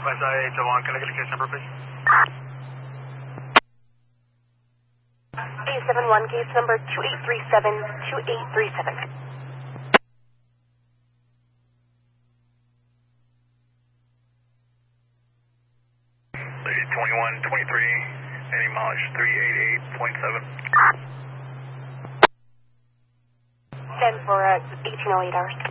West IH1, can I get a case number, please? A71, case number 2837-2837. Lady 2123, any mileage 388.7. 10 for 1808 hours.